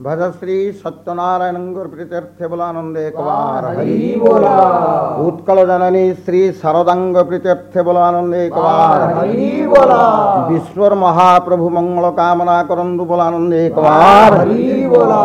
भज श्री सत्यनारायण गुरुप्रीत्यर्थे बोलानंदे कुमार हरि बोला। उत्कल जननी श्री शारदांग प्रीत्यर्थे बोलानंदे कुमार हरि बोला। विश्वर महाप्रभु मंगल कामना करंदु बोलानंदे कुमार हरि बोला।